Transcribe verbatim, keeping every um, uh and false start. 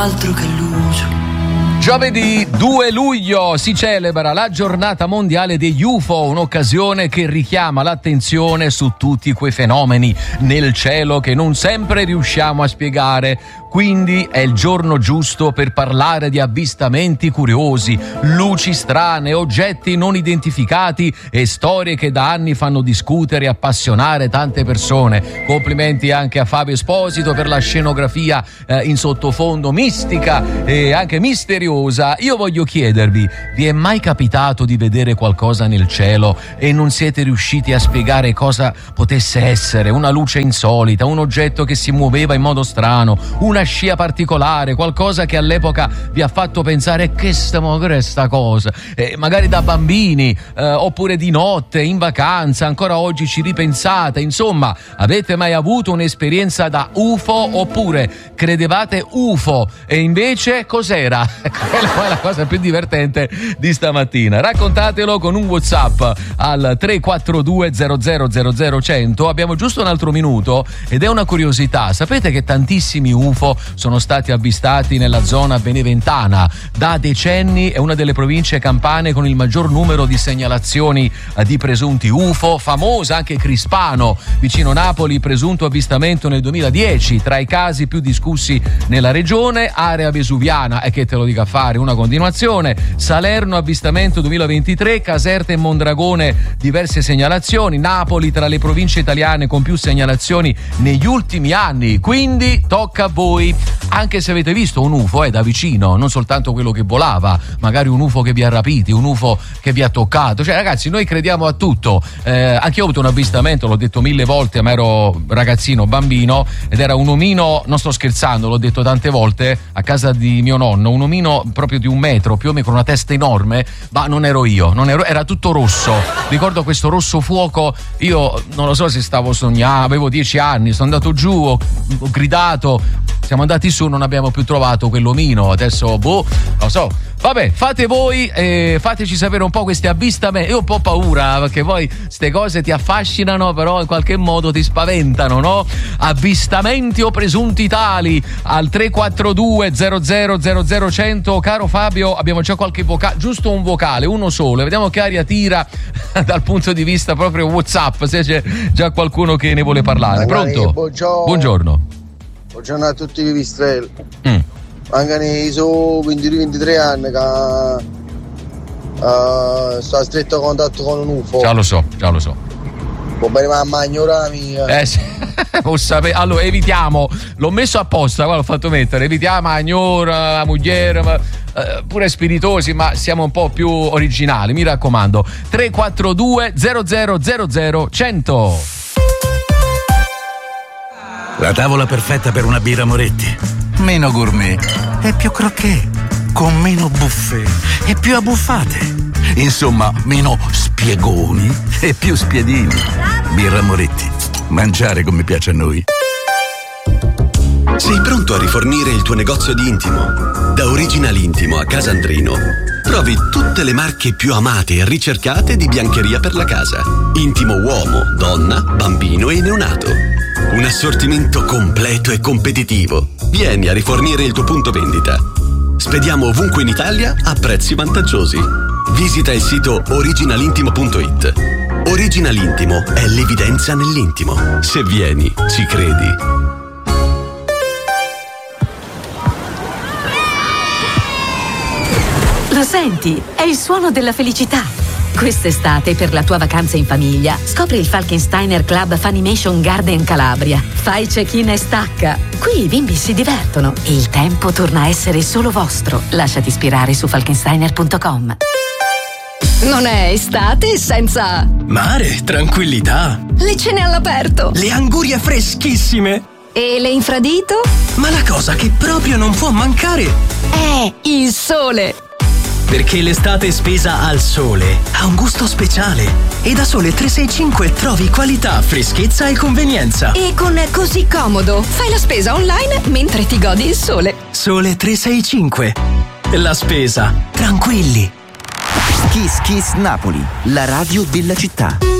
altro che luce. Giovedì due luglio si celebra la giornata mondiale degli U F O, un'occasione che richiama l'attenzione su tutti quei fenomeni nel cielo che non sempre riusciamo a spiegare. Quindi è il giorno giusto per parlare di avvistamenti curiosi, luci strane, oggetti non identificati e storie che da anni fanno discutere e appassionare tante persone. Complimenti anche a Fabio Esposito per la scenografia eh, in sottofondo mistica e anche misteriosa. Io voglio chiedervi, vi è mai capitato di vedere qualcosa nel cielo e non siete riusciti a spiegare cosa potesse essere? Una luce insolita, un oggetto che si muoveva in modo strano, una scia particolare, qualcosa che all'epoca vi ha fatto pensare che stiamo questa cosa, eh, magari da bambini eh, oppure di notte in vacanza, ancora oggi ci ripensate. Insomma, avete mai avuto un'esperienza da U F O oppure credevate U F O e invece cos'era? Quella è la cosa più divertente di stamattina. Raccontatelo con un WhatsApp al tre quattro due zero zero zero zero cento. Abbiamo giusto un altro minuto ed è una curiosità. Sapete che tantissimi U F O sono stati avvistati nella zona beneventana. Da decenni è una delle province campane con il maggior numero di segnalazioni di presunti U F O. Famosa anche Crispano, vicino Napoli, presunto avvistamento nel duemiladieci. Tra i casi più discussi nella regione, area vesuviana, e che te lo dica fare, una continuazione. Salerno, avvistamento duemilaventitré. Caserta e Mondragone, diverse segnalazioni. Napoli tra le province italiane con più segnalazioni negli ultimi anni. Quindi tocca a voi. Anche se avete visto un U F O eh, da vicino, non soltanto quello che volava, magari un U F O che vi ha rapiti, un U F O che vi ha toccato. Cioè ragazzi, noi crediamo a tutto. Eh, anche io ho avuto un avvistamento, l'ho detto mille volte, ma ero ragazzino, bambino, ed era un omino, non sto scherzando, l'ho detto tante volte, a casa di mio nonno, un omino proprio di un metro, più o meno con una testa enorme, ma non ero io, non ero, era tutto rosso. Ricordo questo rosso fuoco, io non lo so se stavo sognando, avevo dieci anni, sono andato giù, ho, ho gridato, siamo andati su, non abbiamo più trovato quell'omino. Adesso, boh, lo so. Vabbè, fate voi e fateci sapere un po' questi avvistamenti. Io ho un po' paura perché poi queste cose ti affascinano, però in qualche modo ti spaventano, no? Avvistamenti o presunti tali al tre quattro due zero zero zero zero cento. Caro Fabio, abbiamo già qualche vocale, giusto un vocale, uno solo. Vediamo che aria tira dal punto di vista proprio WhatsApp, se c'è già qualcuno che ne vuole parlare. Pronto? Buongiorno. Buongiorno. Buongiorno a tutti i vivistrelli. Mm. Anche nei suoi ventidue ventitré anni che uh, sto a stretto contatto con un U F O. Già lo so, già lo so. Può bene mamma, ignora mia. Eh sì. Allora evitiamo, l'ho messo apposta, qua l'ho fatto mettere, evitiamo la signora, la moglie, ma, eh, pure spiritosi, ma siamo un po' più originali, mi raccomando. tre quattro due zero zero zero zero cento. La tavola perfetta per una birra Moretti. Meno gourmet e più croquet, con meno buffet e più abbuffate. Insomma, meno spiegoni e più spiedini. Birra Moretti. Mangiare come piace a noi. Sei pronto a rifornire il tuo negozio di intimo? Da Original Intimo a Casandrino trovi tutte le marche più amate e ricercate di biancheria per la casa. Intimo uomo, donna, bambino e neonato. Un assortimento completo e competitivo. Vieni a rifornire il tuo punto vendita. Spediamo ovunque in Italia a prezzi vantaggiosi. Visita il sito original intimo punto it. Original Intimo è l'evidenza nell'intimo. Se vieni, ci credi. Lo senti? È il suono della felicità. Quest'estate, per la tua vacanza in famiglia, scopri il Falkensteiner Club Funimation Garden Calabria. Fai check-in e stacca. Qui i bimbi si divertono e il tempo torna a essere solo vostro. Lasciati ispirare su falkensteiner punto com. Non è estate senza mare, tranquillità, le cene all'aperto, le angurie freschissime e le infradito? Ma la cosa che proprio non può mancare è il sole. Perché l'estate spesa al sole ha un gusto speciale e da Sole trecentosessantacinque trovi qualità, freschezza e convenienza. E con Così Comodo fai la spesa online mentre ti godi il sole. Sole trecentosessantacinque. La spesa tranquilli. Kiss Kiss Napoli, la radio della città.